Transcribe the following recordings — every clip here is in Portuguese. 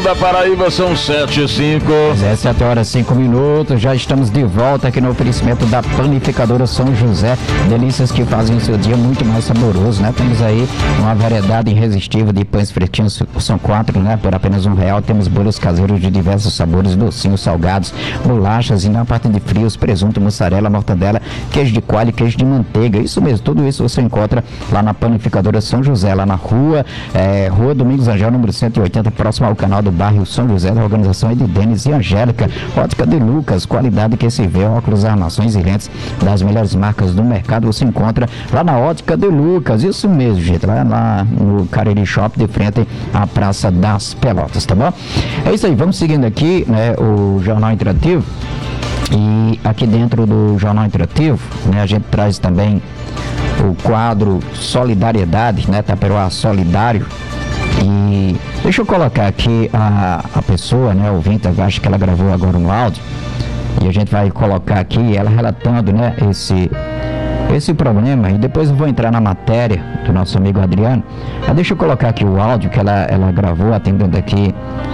da Paraíba, são 7h05. 7h05, já estamos de volta aqui no oferecimento da Panificadora São José. Delícias que fazem o seu dia muito mais saboroso, né? Temos aí uma variedade irresistível de pães fritinhos, são 4, né? Por apenas R$1. Temos bolos caseiros de diversos sabores, docinhos, salgados, bolachas e na parte de frios, presunto, mussarela, mortadela, queijo de coalho, queijo de manteiga. Isso mesmo, tudo isso você encontra lá na Panificadora São José, lá na rua Domingos Angel, número 180, próximo ao canal do bairro São José. Da organização é de Denis e Angélica. Ótica de Lucas, qualidade que se vê, óculos, armações e lentes das melhores marcas do mercado você encontra lá na Ótica de Lucas. Isso mesmo, gente, lá no Cariri Shop, de frente à Praça das Pelotas, tá bom? É isso aí, vamos seguindo aqui, né, o Jornal Interativo. E aqui dentro do Jornal Interativo, né, a gente traz também o quadro Solidariedade, né, Taperoá Solidário. E deixa eu colocar aqui a pessoa, né, ouvinte, eu acho que ela gravou agora um áudio, e a gente vai colocar aqui ela relatando, né, esse problema, e depois eu vou entrar na matéria do nosso amigo Adriano. Mas deixa eu colocar aqui o áudio que ela gravou, atendendo aqui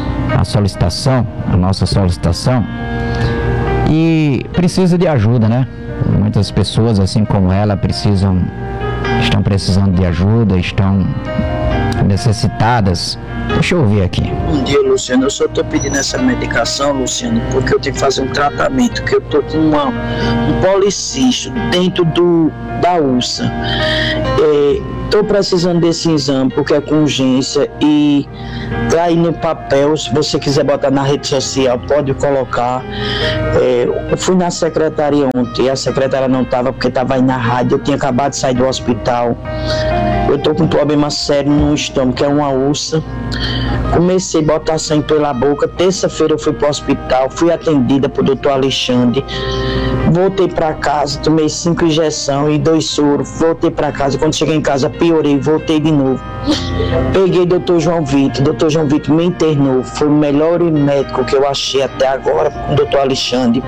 a nossa solicitação, e precisa de ajuda, né? Muitas pessoas, assim como ela, estão precisando de ajuda, estão necessitadas. Deixa eu ouvir aqui. Bom dia, Luciano. Eu só estou pedindo essa medicação, Luciano, porque eu tenho que fazer um tratamento, que eu estou com um policisto dentro da USSA. Estou precisando desse exame porque é com urgência e tá aí no papel. Se você quiser botar na rede social, pode colocar. Eu fui na secretaria ontem, a secretária não estava porque estava aí na rádio. Eu tinha acabado de sair do hospital. Eu estou com um problema sério no estômago, que é uma úlcera. Comecei a botar sangue pela boca. Terça-feira eu fui para o hospital, fui atendida por doutor Alexandre. Voltei para casa, tomei 5 injeções e 2 soros. Voltei para casa. Quando cheguei em casa, piorei, voltei de novo. Peguei doutor João Vitor. Doutor João Vitor me internou. Foi o melhor médico que eu achei até agora, com o doutor Alexandre.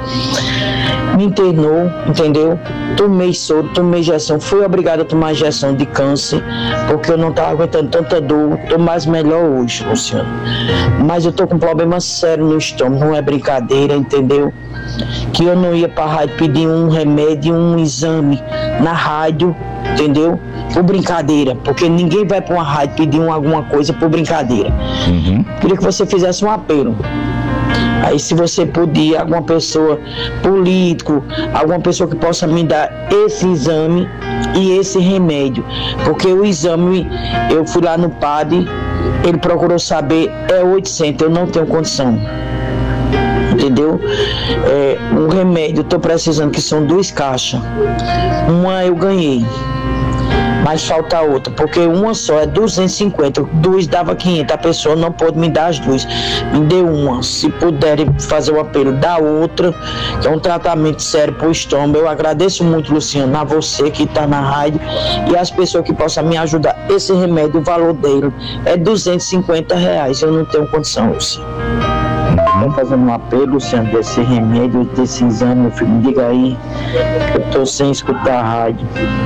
Me internou, entendeu? Tomei soro, tomei injeção. Fui obrigado a tomar injeção de câncer, porque eu não estava aguentando tanta dor. Estou mais melhor hoje, Luciano. Mas eu estou com um problema sério no estômago, não é brincadeira, entendeu? Que eu não ia para a rádio pedir um remédio, um exame na rádio, entendeu? Por brincadeira, porque ninguém vai para uma rádio pedir alguma coisa por brincadeira. Queria que você fizesse um apelo. Aí, se você puder, alguma pessoa, político, alguma pessoa que possa me dar esse exame e esse remédio, porque o exame, eu fui lá no padre, ele procurou saber, é 800, eu não tenho condição. Entendeu? Um remédio, eu tô precisando, que são 2 caixas. Uma eu ganhei, mas falta outra, porque uma só é 250, 2 dava 500, a pessoa não pôde me dar as 2, me deu uma. Se puderem fazer o apelo da outra, que é um tratamento sério pro estômago. Eu agradeço muito, Luciano, a você que tá na rádio e as pessoas que possam me ajudar. Esse remédio, o valor dele é R$250, eu não tenho condição, Luciano. Estou fazendo um apelo, Luciano, desse remédio, desse exame, meu filho, me diga aí, eu estou sem escutar a rádio.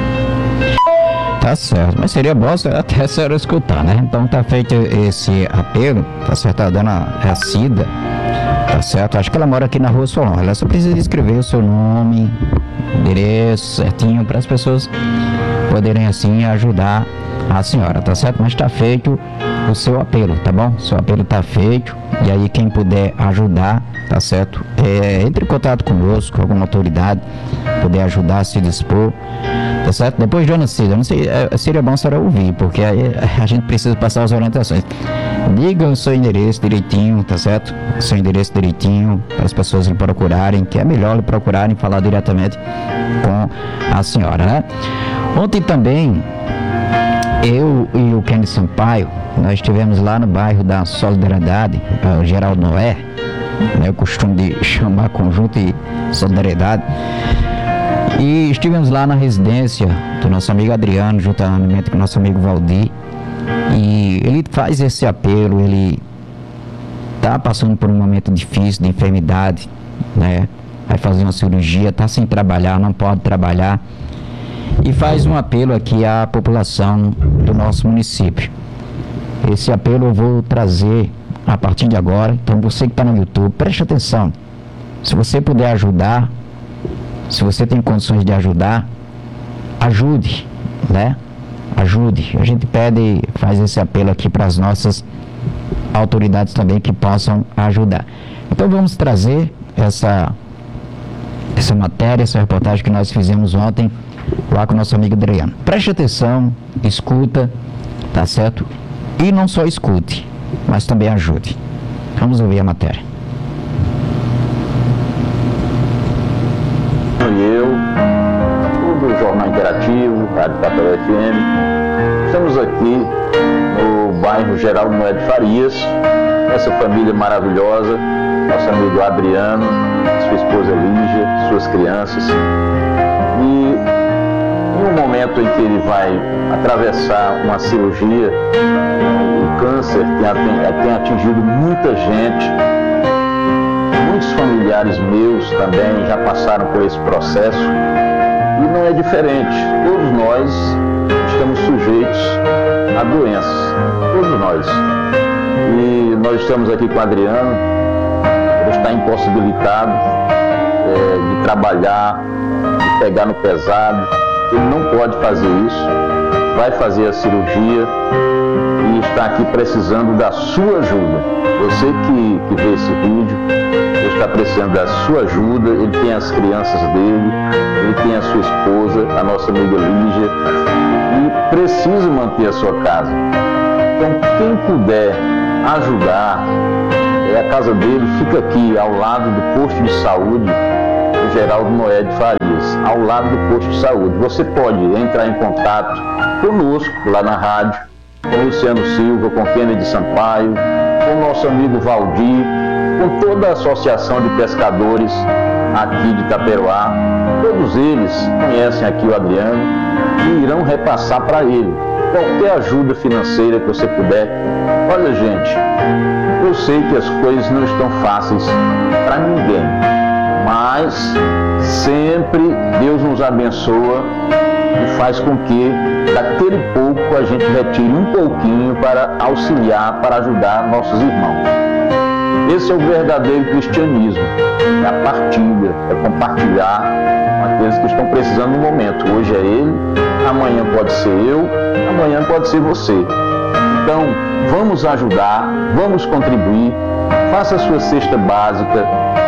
Tá certo, mas seria bom até a senhora escutar, né? Então tá feito esse apelo, tá certo? A dona Cida, tá certo? Acho que ela mora aqui na Rua Solon. Ela só precisa escrever o seu nome, endereço certinho, para as pessoas poderem assim ajudar a senhora, tá certo? Mas tá feito o seu apelo, tá bom? Seu apelo tá feito, e aí quem puder ajudar, tá certo? Entre em contato conosco, com alguma autoridade, puder ajudar a se dispor, tá certo? Depois, dona Cida, não sei, seria bom a senhora ouvir, porque aí a gente precisa passar as orientações. Diga o seu endereço direitinho, tá certo? O seu endereço direitinho, para as pessoas lhe procurarem, que é melhor lhe procurarem, falar diretamente com a senhora, né? Ontem também, eu e o Kenny Sampaio, nós estivemos lá no bairro da Solidariedade, o Geraldo Noé, né, eu costumo de chamar Conjunto e Solidariedade, e estivemos lá na residência do nosso amigo Adriano, juntamente com o nosso amigo Valdir, e ele faz esse apelo. Ele está passando por um momento difícil de enfermidade, né, vai fazer uma cirurgia, está sem trabalhar, não pode trabalhar, e faz um apelo aqui à população do nosso município. Esse apelo eu vou trazer a partir de agora. Então você que está no YouTube, preste atenção. Se você puder ajudar, se você tem condições de ajudar, ajude, né? Ajude. A gente pede, faz esse apelo aqui para as nossas autoridades também que possam ajudar. Então vamos trazer essa matéria, essa reportagem que nós fizemos ontem lá com o nosso amigo Adriano. Preste atenção, escuta, tá certo? E não só escute, mas também ajude. Vamos ouvir a matéria. Eu, do Jornal Interativo, Rádio Papel FM, estamos aqui no bairro Geraldo Noé de Farias, essa família maravilhosa, nosso amigo Adriano, sua esposa Lígia, suas crianças. E em um momento em que ele vai atravessar uma cirurgia, o câncer tem atingido muita gente, muitos familiares meus também já passaram por esse processo, e não é diferente. Todos nós estamos sujeitos a doenças, todos nós. E nós estamos aqui com o Adriano, ele está impossibilitado de trabalhar, de pegar no pesado, ele não pode fazer isso, vai fazer a cirurgia e está aqui precisando da sua ajuda. Você que vê esse vídeo, ele está precisando da sua ajuda, ele tem as crianças dele, ele tem a sua esposa, a nossa amiga Lígia, e precisa manter a sua casa. Então, quem puder ajudar, a casa dele fica aqui ao lado do posto de saúde do Geraldo Noé de Farias, ao lado do posto de saúde. Você pode entrar em contato conosco lá na rádio, com o Luciano Silva, com Kennedy Sampaio, com o nosso amigo Valdir, com toda a associação de pescadores aqui de Itaperoá. Todos eles conhecem aqui o Adriano e irão repassar para ele qualquer ajuda financeira que você puder. Olha, gente, eu sei que as coisas não estão fáceis para ninguém, mas sempre Deus nos abençoa e faz com que daquele pouco a gente retire um pouquinho para auxiliar, para ajudar nossos irmãos. Esse é o verdadeiro cristianismo, é a partilha, é compartilhar com aqueles que estão precisando no momento. Hoje é ele, amanhã pode ser eu, amanhã pode ser você. Então, vamos ajudar, vamos contribuir, faça a sua cesta básica,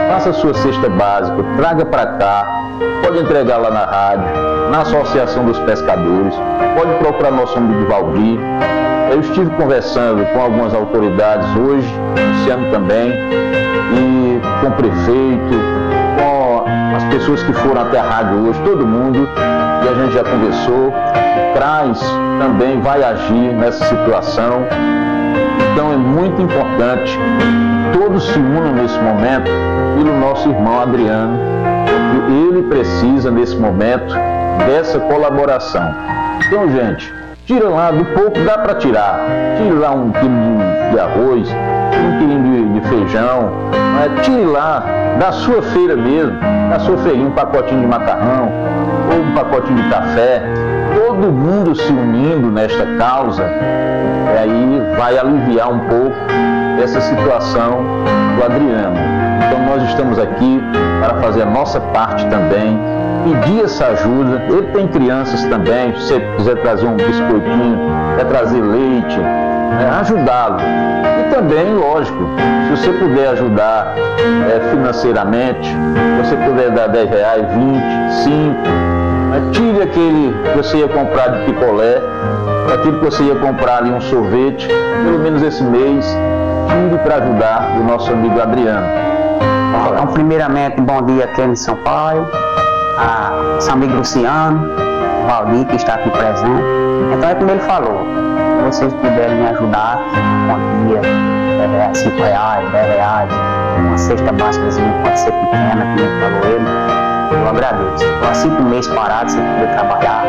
traga para cá, pode entregar lá na rádio, na Associação dos Pescadores, pode procurar nosso amigo Valdir. Eu estive conversando com algumas autoridades hoje, Luciano também, e com o prefeito, com as pessoas que foram até a rádio hoje, todo mundo, e a gente já conversou. O CRAS também vai agir nessa situação. Então é muito importante que todos se unam nesse momento pelo nosso irmão Adriano, porque ele precisa nesse momento dessa colaboração. Então, gente, tira lá, do pouco dá para tirar. Tire lá 1 quilo de arroz, 1 quilo de feijão, tire lá da sua feira mesmo, da sua feirinha, um pacotinho de macarrão ou um pacotinho de café. Todo mundo se unindo nesta causa, e aí vai aliviar um pouco essa situação do Adriano. Então nós estamos aqui para fazer a nossa parte também, pedir essa ajuda. Ele tem crianças também, se você quiser trazer um biscoitinho, quer trazer leite, ajudá-lo. E também, lógico, se você puder ajudar financeiramente, se você puder dar R$10, 20, 5, tire aquele que você ia comprar de picolé, aquilo que você ia comprar ali um sorvete, pelo menos esse mês, tire para ajudar o nosso amigo Adriano. Então, primeiramente, bom dia aqui em São Paulo, a seu amigo Luciano, Valdir, que está aqui presente. Então é como ele falou, se vocês puderem me ajudar, quantia, R$5, R$10, uma cesta básicazinha, pode ser pequena, como ele falou ele, eu agradeço. Estou há 5 meses parado sem poder trabalhar,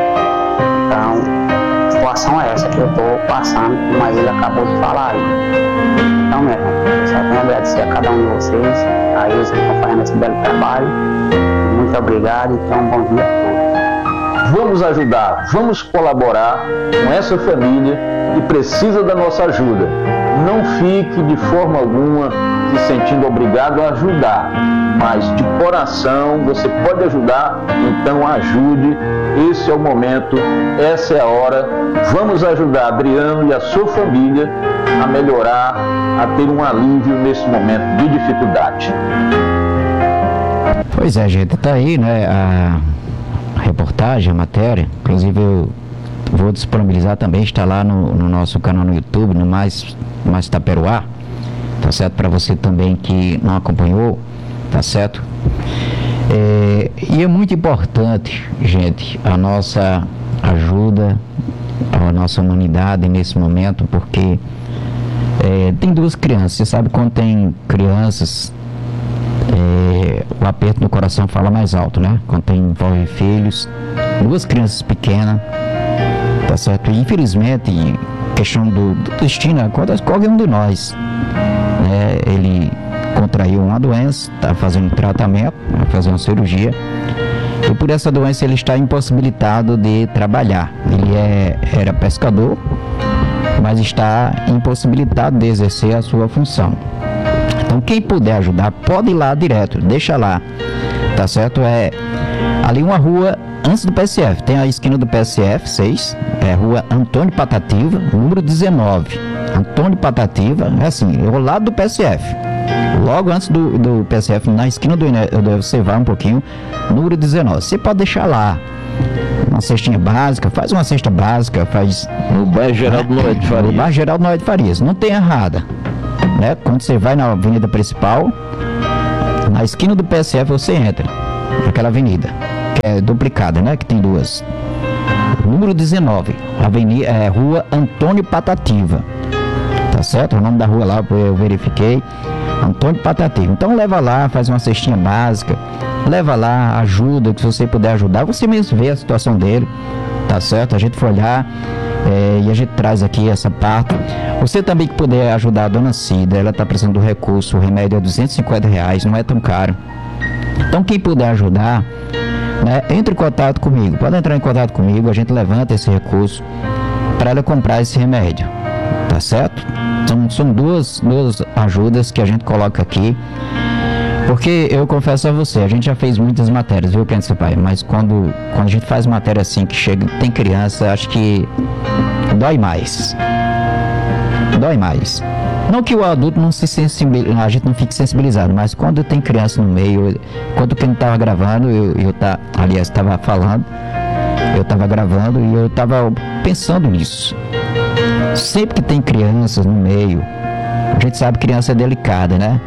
então a situação é essa que eu estou passando, como ele acabou de falar aí. Então, minha gente, só tenho a agradecer a cada um de vocês, a eles que estão fazendo esse belo trabalho. Muito obrigado e tenham um bom dia a todos. Vamos ajudar, vamos colaborar com essa família que precisa da nossa ajuda. não fique de forma alguma se sentindo obrigado a ajudar, mas de coração você pode ajudar, então ajude. Esse é o momento, essa é a hora. Vamos ajudar Adriano e a sua família a melhorar, a ter um alívio nesse momento de dificuldade. Pois é, gente, tá aí, né, a reportagem, a matéria. Inclusive eu vou disponibilizar também, está lá no nosso canal no YouTube, no Mais Taperoá, tá certo? Para você também que não acompanhou, tá certo? E é muito importante, gente, a nossa ajuda, a nossa humanidade nesse momento, porque tem duas crianças. Você sabe, quando tem crianças, o aperto no coração fala mais alto, né? Quando envolve filhos, duas crianças pequenas, tá certo? E infelizmente, questão do destino, acontece com qualquer um de nós, né? Ele contraiu uma doença, está fazendo tratamento, vai fazer uma cirurgia, e por essa doença ele está impossibilitado de trabalhar. Ele era pescador, mas está impossibilitado de exercer a sua função. Então quem puder ajudar, pode ir lá direto, deixa lá, tá certo? Ali uma rua antes do PSF, tem a esquina do PSF 6, rua Antônio Patativa, número 19. Antônio Patativa, ao lado do PSF. Logo antes do PSF, na esquina você vai um pouquinho, número 19. Você pode deixar lá uma cestinha básica, faz uma cesta básica, faz... No bairro Geraldo Noé de Farias. No bairro Geraldo Noé de Farias, não tem errada, né? Quando você vai na avenida principal, na esquina do PSF você entra, naquela avenida, que é duplicada, né? Que tem duas. Número 19, rua Antônio Patativa, tá certo? O nome da rua lá eu verifiquei, Antônio Patativa. Então leva lá, faz uma cestinha básica, leva lá, ajuda, que se você puder ajudar, você mesmo vê a situação dele, tá certo? A gente foi olhar e a gente traz aqui essa parte. Você também que puder ajudar a dona Cida, ela tá precisando do recurso, o remédio é R$250, não é tão caro. Então quem puder ajudar, né, entre em contato comigo, pode entrar em contato comigo, a gente levanta esse recurso para ela comprar esse remédio, tá certo? São duas ajudas que a gente coloca aqui, porque eu confesso a você, a gente já fez muitas matérias, viu, Príncipe Pai? Mas quando a gente faz matéria assim, que chega, tem criança, acho que dói mais. Não que o adulto não se sensibilize, a gente não fique sensibilizado, mas quando tem criança no meio, quando quem estava gravando, estava falando, eu estava gravando e eu estava pensando nisso. Sempre que tem crianças no meio, a gente sabe que criança é delicada, né?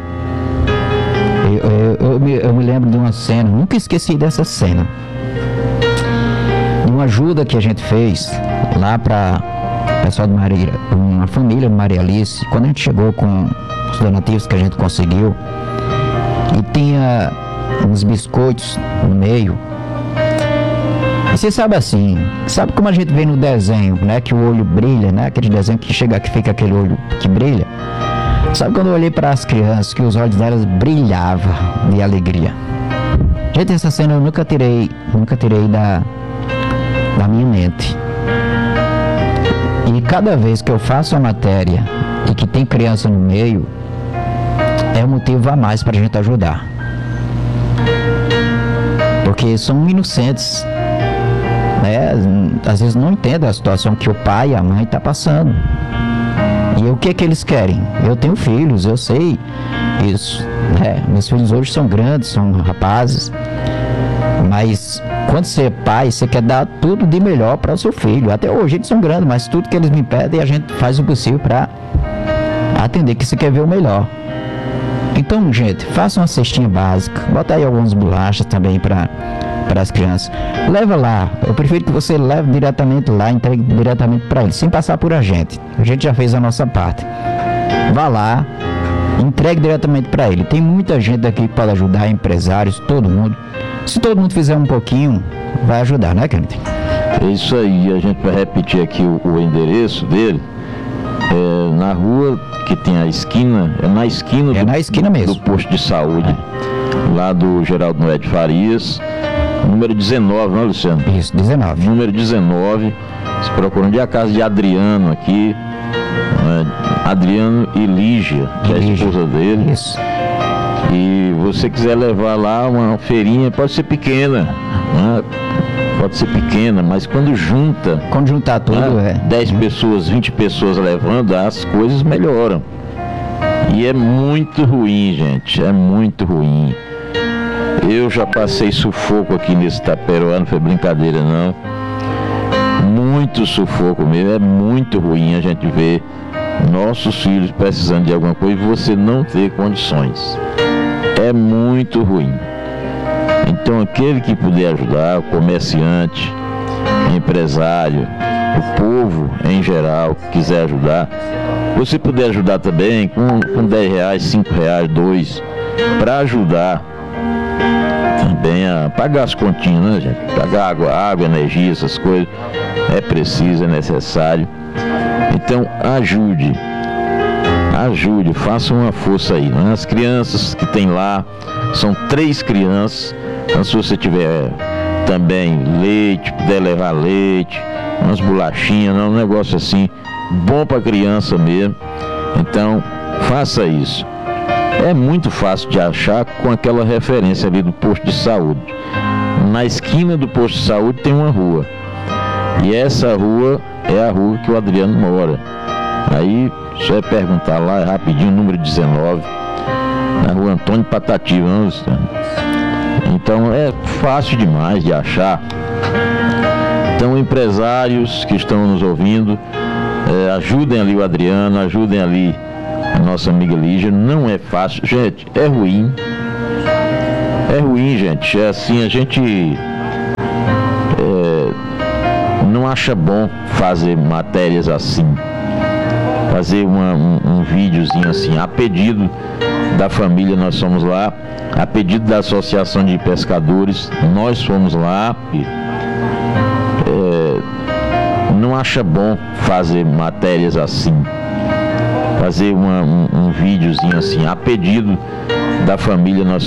Eu me lembro de uma cena, nunca esqueci dessa cena, de uma ajuda que a gente fez lá para o pessoal de Maria, uma família de Maria Alice. Quando a gente chegou com os donativos que a gente conseguiu, e tinha uns biscoitos no meio, e você sabe sabe como a gente vê no desenho, né, que o olho brilha, né, aquele desenho que fica aquele olho que brilha. Sabe quando eu olhei para as crianças, que os olhos delas brilhavam de alegria? Gente, essa cena eu nunca tirei da minha mente. E cada vez que eu faço a matéria e que tem criança no meio, é um motivo a mais para a gente ajudar. Porque são inocentes, né? Às vezes não entendem a situação que o pai e a mãe estão passando. E o que eles querem? Eu tenho filhos, eu sei isso, né? Meus filhos hoje são grandes, são rapazes, mas quando você é pai, você quer dar tudo de melhor para o seu filho. Até hoje eles são grandes, mas tudo que eles me pedem, a gente faz o possível para atender, que você quer ver o melhor. Então, gente, faça uma cestinha básica, bota aí algumas bolachas também para as crianças. Leva lá, eu prefiro que você leve diretamente lá, entregue diretamente para eles, sem passar por a gente já fez a nossa parte. Vá lá, entregue diretamente para ele. Tem muita gente aqui que pode ajudar, empresários, todo mundo. Se todo mundo fizer um pouquinho, vai ajudar, né, Kenneth? É isso aí, a gente vai repetir aqui o endereço dele. Na rua que tem a esquina, na esquina mesmo do posto de saúde, lá do Geraldo Noé de Farias, número 19, não é, Luciano? Isso, 19. Número 19, se procurando de a casa de Adriano aqui, né? Adriano e Lígia, que é a esposa dele. Isso. E você quiser levar lá uma feirinha, pode ser pequena, né? Pode ser pequena, mas quando juntar tudo, né? 10 pessoas, 20 pessoas levando, as coisas melhoram. E é muito ruim, gente, é muito ruim. Eu já passei sufoco aqui nesse Taperoá, não foi brincadeira não. Muito sufoco mesmo, é muito ruim a gente ver nossos filhos precisando de alguma coisa e você não ter condições. É muito ruim. Então aquele que puder ajudar, o comerciante, empresário, o povo em geral que quiser ajudar, você puder ajudar também com 10 reais, 5 reais, 2, para ajudar também a pagar as continhas, né, gente? Pagar água, energia, essas coisas, é preciso, é necessário. Então ajude, faça uma força aí, né? As crianças que tem lá, são 3 crianças, então se você tiver também leite, puder levar leite, umas bolachinhas, um negócio assim, bom para criança mesmo, então faça isso. É muito fácil de achar com aquela referência ali do posto de saúde. Na esquina do posto de saúde tem uma rua, e essa rua é a rua que o Adriano mora. Aí você vai perguntar lá, é rapidinho, número 19, na rua Antônio Patativa, não, Luciano? Então é fácil demais de achar. Então, empresários que estão nos ouvindo, ajudem ali o Adriano, ajudem ali a nossa amiga Lígia. Não é fácil, gente, é ruim, gente. É assim, a gente não acha bom fazer matérias assim, fazer um videozinho assim, a pedido da família. Nós somos lá, a pedido da Associação de Pescadores, nós fomos lá. Não acha bom fazer matérias assim, fazer um videozinho assim, a pedido da família. Nós